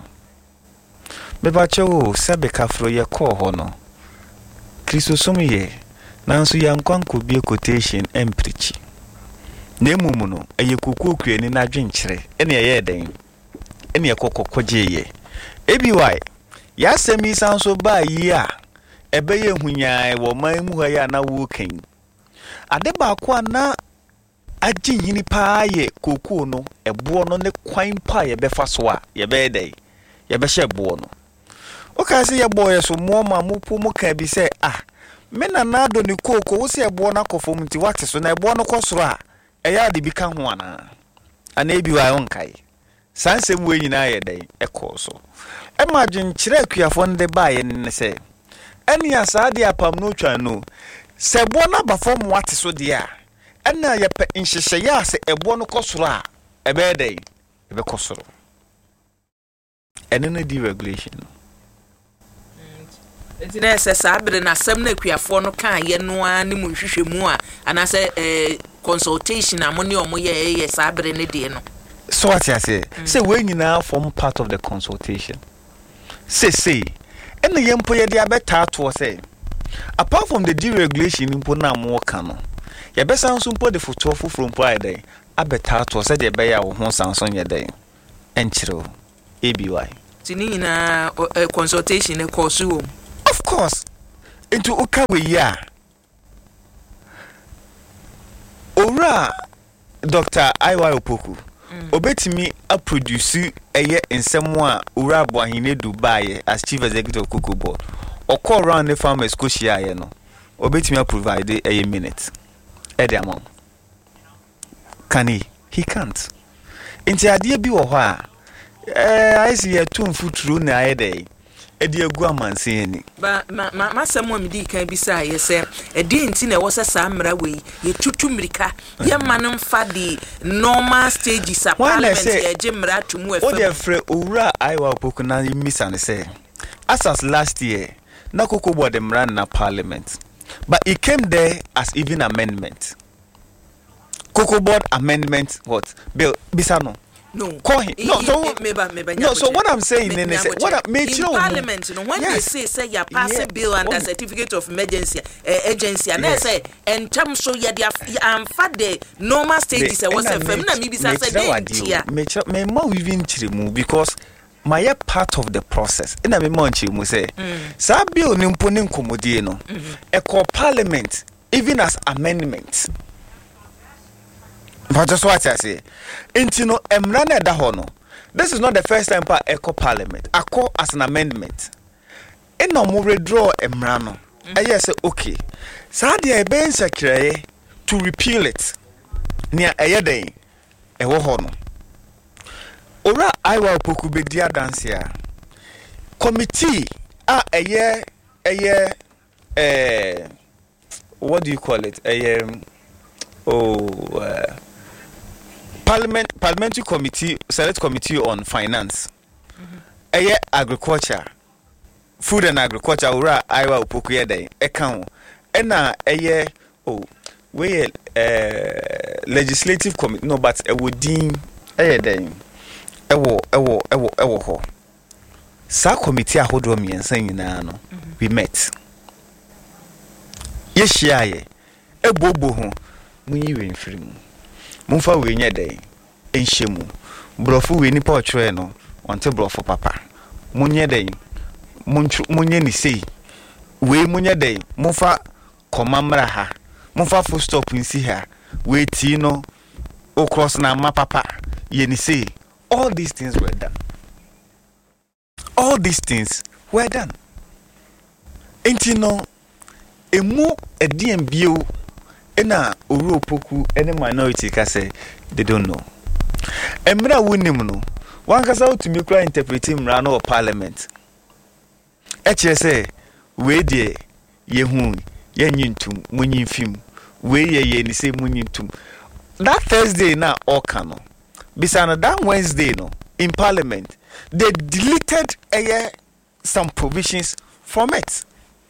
Speaker 1: beba chewo sebe kafro ye ko ho no Kristosom ye nanso yankwanko bi quotation empreach na emumu no eye kuku okuani na adwenkyere ene ye den ene ekokokogye ye ebi why ya semi sanso ba yi a ebe ye hunyaa wo man mu ha ya na wo kan ade ba ko na agye yini pa ye kuku no ebo no ne kwan pa ye be faso a ye be dey ye be hye ebo no o ka se ye boy so mo ma mo pu mo ka bi se ah me na na do ni koko wo se ebo na kofom nti wate so na ebo no kosoro a eya de bi ka ho ana ana ebi wa on kai sansem we nyina ye den ekọ so e ma dwenkyere akuafo nde ba ye ne se eni asa de apam no twa no se ebo na ba fom wate so de a ena ye pe nhyehyeye ya se ebo no kosoro a ebe den ebe kosoro ene no di regulation
Speaker 2: enti na ese sabre na asem na akuafo no kan ye no ani mu hwehwemu a ana se eh consultation amoni omo ye ye sabre ne de no
Speaker 1: so what I say say we nyina form part of the consultation say say ene yempo ye de abeta to say apart from the deregulation mpo na mo ka no ye be sanso mpo de foto foforo mpo ai den abeta to se de be ya wo ho sanso nye den enchiro A B Y
Speaker 2: tini na consultation e course wo
Speaker 1: of course into okawe ya ora Doctor Iwa Opoku mm. obetimi a produce eye nsemo a ora aboahine Dubai as chief executive of Cocoa Board or call around the farmers koshia ye no obetimi a provide a minute e de amount can he he can't inti ade bi wo ho a eh I see a two foot true na aye dey e de agu amanse ani
Speaker 2: ba ma ma semo mi di kan bi sa ye se e di nti na wo se sa mra we ye tutu mirika ye manem fa di normal stages a parliament ye je mra tumu e fa
Speaker 1: o de frɛ owura Iwa Opoku na misa ne se as last year na Cocoa Board mra na parliament but it came there as even amendment Cocoa Board amendment what bill bisano
Speaker 2: no
Speaker 1: call him no so
Speaker 2: meba meba
Speaker 1: no so what I'm saying in is what I made
Speaker 2: in parliament you know when yes. they say say you pass yeah. a bill under oh. certificate of emergency uh, agency and yes. they say and term so you am fa the normal stages e was a fam na me bisa say dey
Speaker 1: me me ma we even chire mu because my part of the process ina me ma chire mu say sa bill ni mpo ni nkomodie no e call parliament even as amendment. But just what I say, Intino Emrana Dahono. This is not the first time pa Eco Parliament. I call as an amendment. And no more withdraw Emrano. I yes okay. Sadi I ben secretary to repeal it. Near a yade. E wohono. Ora Iwa Opoku be dia dancer. Committee ah a year a year eh what do you call it? A year oh uh, Parliament Parliamentary Committee, Select Committee on Finance, mm-hmm. Eye Agriculture, Food and Agriculture, ora Iwa Opoku yede, account, ena eye oh we uh, Legislative Committee, no but e wodin eye den, ewo ewo ewo ewo ho. Sa committee ahodo miensa nyina no, we met. Ye shia ye, ebobo ho, munyi we mfiri mu. Mumfa we nya den enhyemu brofo we ni pa otwere no onte brofo papa munye den munye ni sei we munye den mumfa komamra ha mumfa full stop nsi ha we ti no o cross na ma papa ye ni sei all these things were done all these things were done enti no emu ediem bio ena Owura Opoku ene minority ka say they don't know emra wonim no wan ka sa utumi kra interpret mra no parliament e kire say we de ye hu ye nyintum munyin fim we ye ye ni say munyintum that Thursday na oka no bisana that Wednesday no in parliament they deleted uh, some provisions from it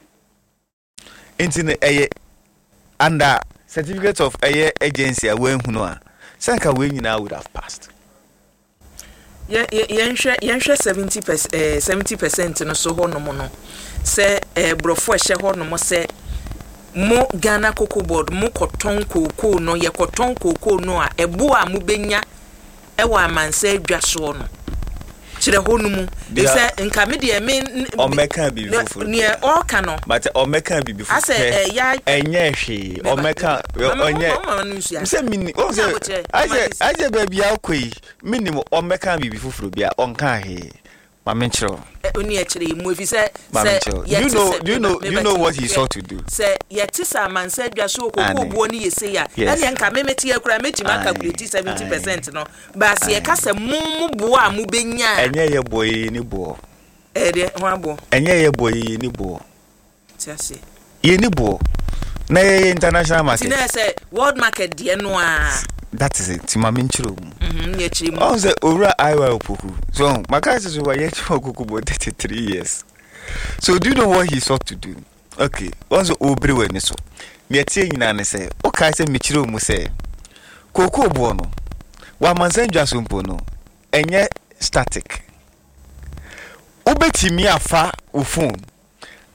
Speaker 1: into the uh, under certificate of a agency when who know sanka we nyina would have passed
Speaker 2: yeah yeah yeah seventy percent uh, seventy percent no so ho no mo no say eh brofo ehye ho no mo say mo Ghana Cocoa Board mo koton cocoa no ye koton cocoa no a ebo a mo benya e wa amansa adwaso no chire ho no mu e say nka me de me
Speaker 1: o meka bi fufu
Speaker 2: ne o ka no
Speaker 1: but o meka bi fufu
Speaker 2: ase eh ya
Speaker 1: enye hwe o meka onye se mini o se aje aje ba bia akoi minimum o meka bi fufu bia onka he Mamencho.
Speaker 2: Oni actually move say
Speaker 1: you know you know you know what he sought to do.
Speaker 2: Say yetisa man said ya so kokko buo ni yesi ya. Na nka memeti akura metima calculate seventy percent no. Ba se ye ka se mum buo a mu benya.
Speaker 1: Enye ye boy ni buo.
Speaker 2: Eh de ho abo.
Speaker 1: Enye ye boy ni buo.
Speaker 2: Ti ase.
Speaker 1: Ye ni buo. Na ye international market.
Speaker 2: Ti na say world market de no a.
Speaker 1: That is it. Timamencho.
Speaker 2: Mhm, ye chiri mu.
Speaker 1: On say Owura Iwa Opoku. So, my guy says we are Cocoa Board thirty-three years. So, do you know what he sought to do? Okay. Once Obre we ni so. Me tie nyina ne say, o kai say me chiri mu say. Cocoa Board no. Wa mansan dwasompo no. Enye static. Obetimi afa o phone.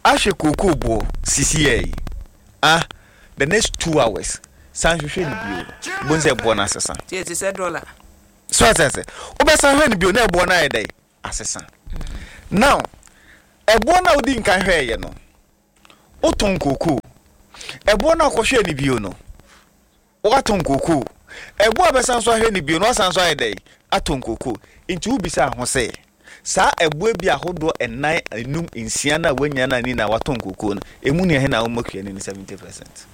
Speaker 1: ahwe koko bo sisi ah the next two hours san hwehwe ni bio bonze ebo na asesa
Speaker 2: tie ti say dollar
Speaker 1: so asese obesan hwe ni bio na ebo na yedai asesa now ebo na odi nkan hwe ye no oton koko ebo na akohwe ni bio no waton koko ebo abesan so hwe ni bio no asan so yedai aton koko inti ubisa ho say sa ebo bi ahodo enan enum insia na wanya na ni na waton koko no emu ne he na omakua ni seventy percent.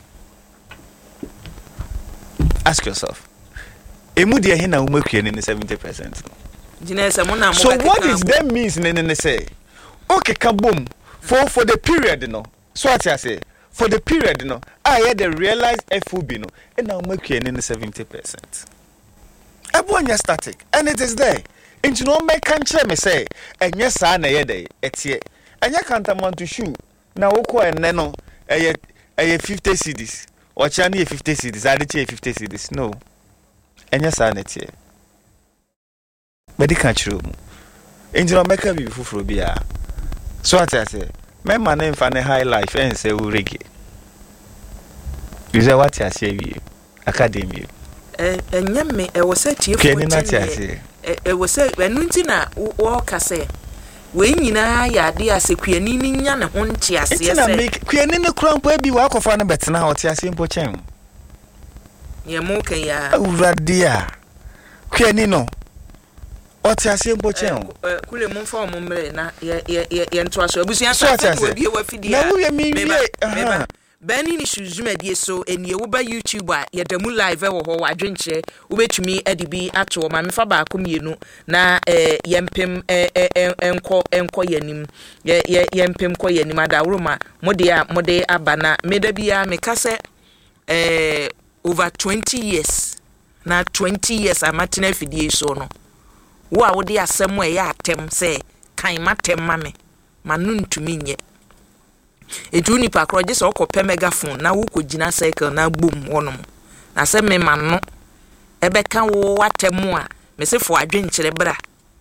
Speaker 1: Ask yourself, emu de he na omakua ni seventy percent. So what is that means ne say okay kabom for for the period no so what I say for the period no I had the realized F O B no e na omakua ni seventy percent. Ebo anya static and it is there. Into no make can me say enye sa na ye dey etie enye kantaman to shoe na woko enne no eye eye fifty cedis o cha na fifty cedis ade che fifty cedis no enye sa na etie medical chiro mu into no make be fufuro bia so what I say me man na mfa ne high life en say we reggae you say what I say we academy
Speaker 2: eh enye me e wo say tie fo tie e wo say enu nti na wo ka say we nyina ya ade asekwiani ni nya ne ho nti ase ese
Speaker 1: na make kwiani ne krampo bi wa akofa no betena ho ti ase mpo chen
Speaker 2: ye mo kan ya
Speaker 1: urade a kwiani no o ti ase mpo chen
Speaker 2: kule mo fa mo mre na ye ye ye nto aso abusuan sa we bi wa fidi
Speaker 1: na wo ye mi wie
Speaker 2: Beni ni shuzumedie so eni ewo ba YouTube a yedamu live e wo ho wadwenche ubetumi edibi ato ma mefa ba akomienu na eh yempem eh enko enko yanim ye yempem ko yanim adawroma mode a mode abana medabia mekase eh over twenty years na twenty years amatena fidie so no wo a wode asem e ya atem se kan matem mame manu ntumi nye etuni pa kroje so kope megaphone na wo kogina cycle na boom wonom na se me manno ebeka wo watemu a me se fo adwenkyere bra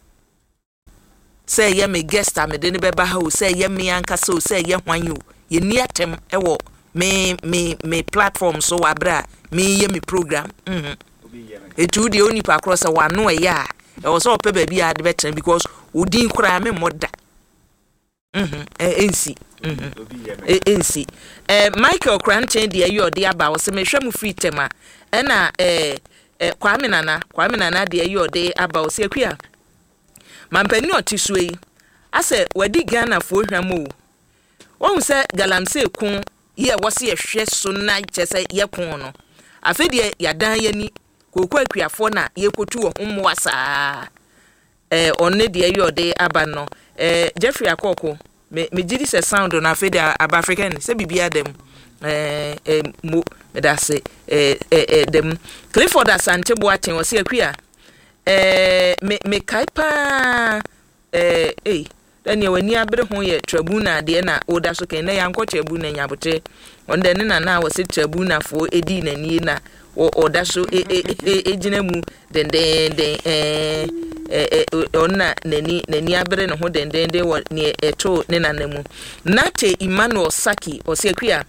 Speaker 2: se ye me guest a me de ne beba ha o se ye me anka se o se ye hwan o ye ni atem ewo me me me platform so wa bra me ye me program mhm etu de oni pa cross wa no e ya e wo so ope ba bi ade betra because odin kura me moda mhm eh ensi mhm eh ensi eh Michael Cranchen de ayo de aba wo se me hwam free tema e na eh eh Kwame Nana Kwame Nana de ayo de aba wo se akua mampani otiso yi ase wadi Ghana fo hwam o won se galamse kun ye wo se ehwe so na chese ye kun no afi de yadan yani kokwa akuafo na ye kotu wo homwa saa eh onne de ayo de aba no eh Jeffrey Akoko me me gidi se sound na fe de aba African se bibia dem eh eh mo me da se eh eh dem Clifford Asante Boaten wo se akua eh me me kaipa eh eh dani wani abre ho ye tribuna de na oda so ken na yanko tribuna nyabote onde ne na na wo se tribuna fo edi na ni na oda so e e ejina mu den den den eh eh onna nani nani abre no ho den den de wo ne eto ne nanamu Nate Emmanuel Saki o se akua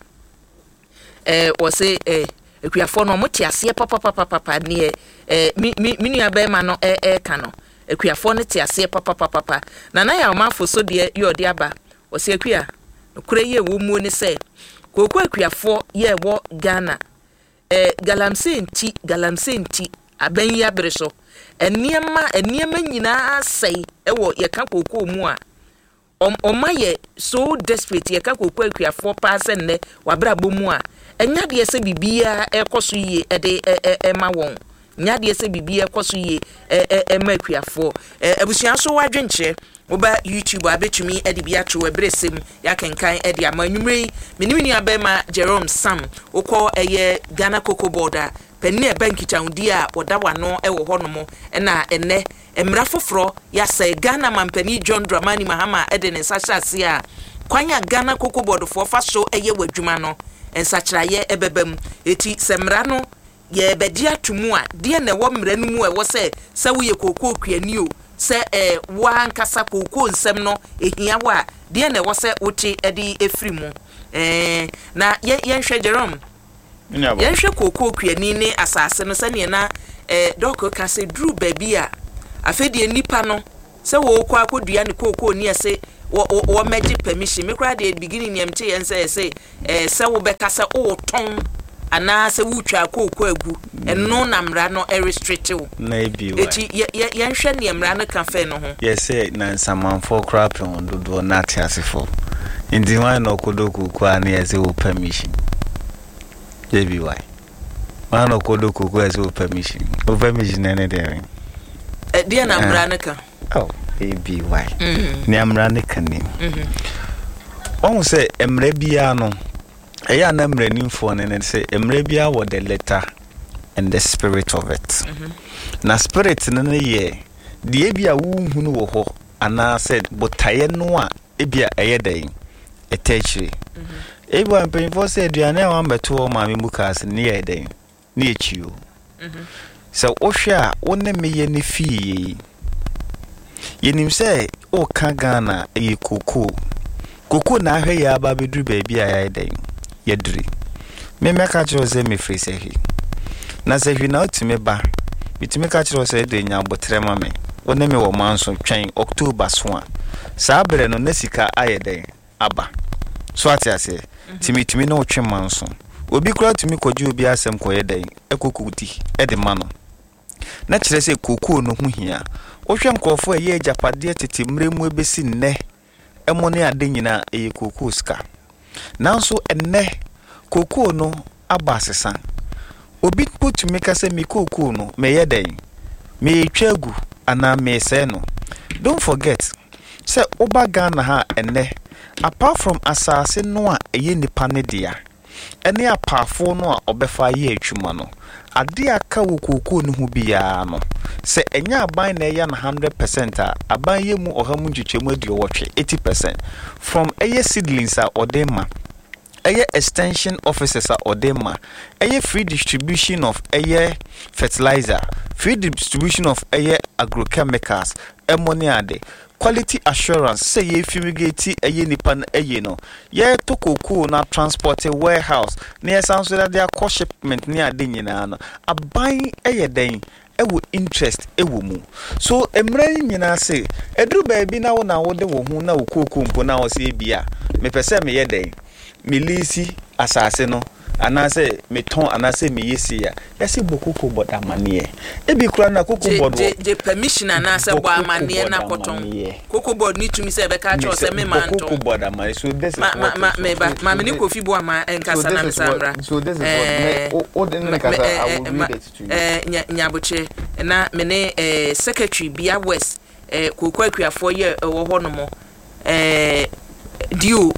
Speaker 2: eh o se eh akuafo no mo tiase papa papa papa ne eh mi mi ni abema no eh eh ka no akuafo no tiase papa papa papa na na ya mafo so de yo de aba o se akua kure ye wo mu ni se kokwa akuafo ye wo Ghana eh galamse nti galamse nti aban ya bere so eniema eniema nyina sei ewo ye ka kokwa mu a oma ye so desperate ye ka kokwa akuafo pass ne wabra bomu a enya de se bibia ekoso yi e de e ma won nya de se bibia ekoso yi e e ma akuafo abusuan so wadwenche oba YouTube abetumi e de bia tro ebresem ya kenkan e de amanyumre menimini abema Jerome Sam okọ eye Ghana Cocoa Board penni e banki chaudi a oda wano e wo honomo e na enne emra foforo ya se Ghana mampani John Dramani Mahama e de ne sashase a kwanya Ghana Cocoa Board fo fa so eye wadwuma no ensachraye ebebem eti semra no ye bedia tumu a de na wo mra no mu e wo se se wo ye kokoo kuani o se eh wa nkasa kokoo nsem no ehia wa de na wo se wote edi efrimu eh na yen hwe Jerome yen hwe kokoo kuani ne asase no se ne na eh doko ka se dru baby a afedie nipa no se wo kwa kodua ne kokoo ni ase wo wo meji permission me kra de beginning yam che yen say say eh se wo beka se o ton ana se wutwa kokoo agu eno na mra no e restrict wo
Speaker 1: na ebi wa
Speaker 2: eti yen hwe ne mra no ka fe no ho
Speaker 1: yes say na nsamanfo crap on dodo na tiasefo indi wan no kodoku kwa na yes wo permission ebi wa wan no kodoku kwa yes wo permission wo permission na ne there
Speaker 2: eh dia na mra no ka
Speaker 1: oh ebi wa ni amra ne kan ni mhm on say emre bia no eya na mre nimfo ne ne say emre bia wo the letter and the spirit of it mm-hmm. na spirit ne ne ye de bia wo hunu wo ho ana said botaye no a ebia eye dan etechire mhm ebi wan pen for say aduane a wan beto ma me mukas ne ye dan ne echiwo mhm so wo hwe a wo ne me ye ne fie yenim say o ka Ghana e kokoo kokoo na ahwe ya ba bedru ba bia ya dan yedri me meka chiro se me free se hi na se hwi na otime ba bitime ka chiro se de nya botre ma me wona me wo manso twen October so a sa bere no na sika ayeden aba so atiase timitimi na otwe manso obi kura tumi koji obi asem koyeden ekokuti e de ma no na kire se kokoo no hu hia ohwe nkofo eye japade tete mremu ebesi nne emo ne ade nyina eye kokoo ska nanso enne kokoo no abasesa obi potumi ka se mi kokoo no me yeden me twagu ana me se no don't forget say oba Ghana ha enne apart from asase no a eye nipa ne dia ene apafo no a obefa ye atwuma no ade aka wo kokoo no hu bia no se enya aban na ya na one hundred percent a aban ye mu ohamu ntwetwemu aduo wotwe eighty percent from eye seedlings a odema eye extension officers a odema eye free distribution of eye fertilizer free distribution of eye agrochemicals emoni ade quality assurance say ye fumigate eye nipa na eye no ye to kokoo na transport warehouse na ye sanso da their shipment ni ade nyina no aban eye den ewo interest ewo mu so emre nyina say edru ba bi na wo na wo de wo hu na wo kokoo mpo na wo se bia me pese me ye den me lisi asase no anase me ton anase me yesi ya yesi bokoko boda manie ebi kura na koko bodo
Speaker 2: je je permission anase bo amanie na koton koko board ni tumi se be ka cho se me man ton
Speaker 1: koko boda manie so this is
Speaker 2: ma ma me ba ma me ni kofi bo ama enkasa na mesambra
Speaker 1: so this is what o den na kasa I will read it to you
Speaker 2: eh nyaboche na me ne eh secretary Bia West eh koko akuafo ye wo ho no mo eh dio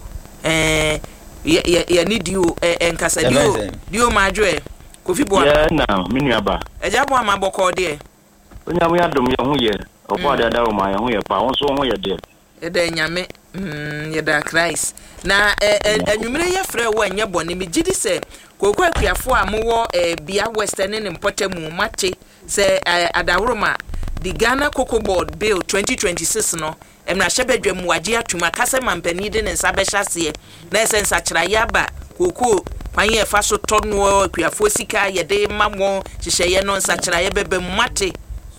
Speaker 2: eh ya ya ya ni dio enkasa dio dio madwe kofi bo
Speaker 4: ya na menuaba
Speaker 2: eja bo ama boko de
Speaker 4: onya mo yadom ye ho ye obo da da o ma ye ho ye pa won so ho ye de
Speaker 2: e da nyame mm ye da Christ na anwumre ye frɛ wo anya bone me gidi se kokwa akuafo a mo Bia Western ne mpotemu mate se adawroma the Ghana Cocoa Board Bill twenty twenty-six no emra shebedwem waje atuma kase mampani de ne nsa behyasie na esensa kira yaba kokoo kwan ye fa so tonno akuafo sika ye de mamwo hyehye no nsa kira ye bebe mate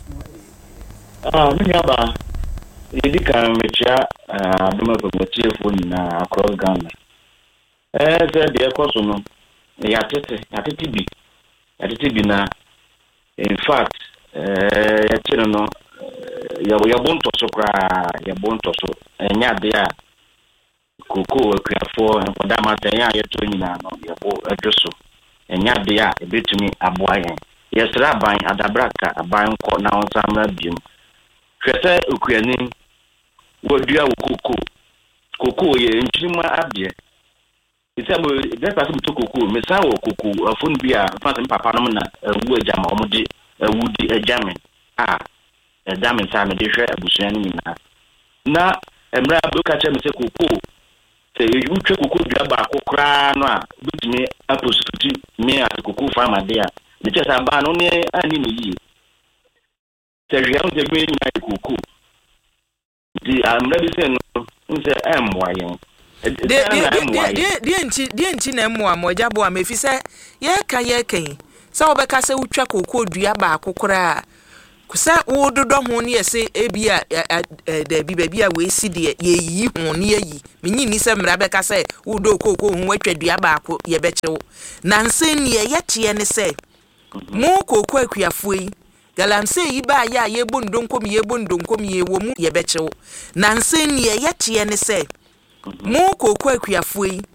Speaker 4: ah menyaba yedika mechia adoma promotiefo na across Ghana eh ze de ekoso no ya tete ya tete bi ya tete bi na in fact eh ya tire no ya ya bonto so kra ya bonto so enya de a kokoo akuafo nkoda ma tanya ya to nyina no ya bo adwoso enya de a ebetumi aboa yen yesra ban adabraka aban ko na onsamra biom hwese okuani wodua wo kokoo kokoo ye ntwima abie isabo that person to kokoo me san wo kokoo afun bia fantam papa no na wu ajama omde wudi ajame ah ajame sa me de hwe abusuan ni na na emra abuka che me se kokoo se yu twe kokoo dua ba kokra no a bitimi aposuti me a kokoo farmer de a ne che sa ba no ne ani ne yi Terry, I'm the main cuckoo. The I'm ready to say no, say I'm why.
Speaker 2: Deɛ nti na mu a moja bo am efi sɛ ye ka ye kan sɛ obɛka sɛ utwa kokoo dua ba akokora kusa wo dodo ho ne yɛse ebi a da bi ba bi a we si de ye yi ho ne yi menyi ni sɛ mra bɛka sɛ wo do kokoo ho atwa dua ba ako ye bɛkyew na nse ne ye yɛkye ne sɛ mo kokoo akuafo yi galamse yi ba ya ye bondonkom ye bondonkom ye wo mu ye bɛkyew na nse ne ye yɛkye ne sɛ mo kokoo akuafo yi